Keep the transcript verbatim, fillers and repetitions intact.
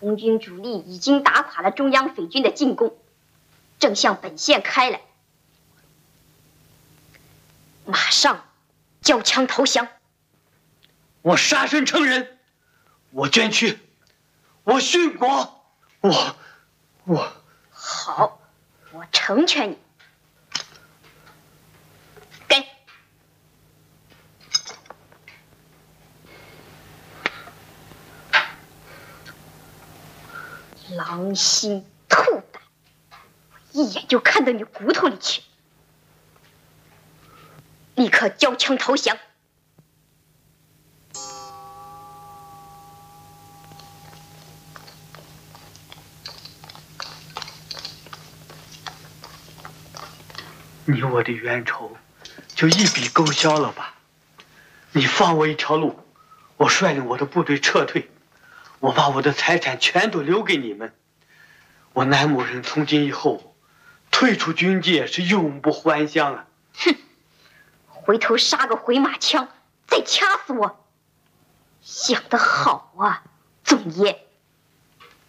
红军主力已经打垮了中央匪军的进攻，正向本线开来。马上交枪投降！ 我杀身成仁，我捐躯，我殉国，我我好，我成全你。给。狼心兔胆，我一眼就看到你骨头里去。立刻交枪投降！ 你我的冤仇就一笔勾销了吧？你放我一条路，我率领我的部队撤退，我把我的财产全都留给你们。我南亩人从今以后退出军界，是永不还乡啊！ 哼，回头杀个回马枪，再掐死我！想得好啊，总爷。